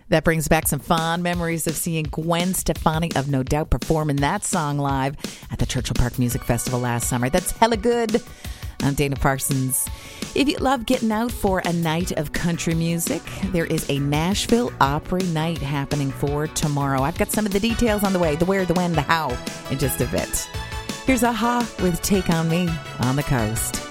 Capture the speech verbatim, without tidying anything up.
That brings back some fond memories of seeing Gwen Stefani of No Doubt performing that song live at the Churchill Park Music Festival last summer. That's hella good. I'm Dana Parsons. If you love getting out for a night of country music, there is a Nashville Opry Night happening for tomorrow. I've got some of the details on the way, the where, the when, the how, in just a bit. Here's A-ha with Take On Me on the Coast.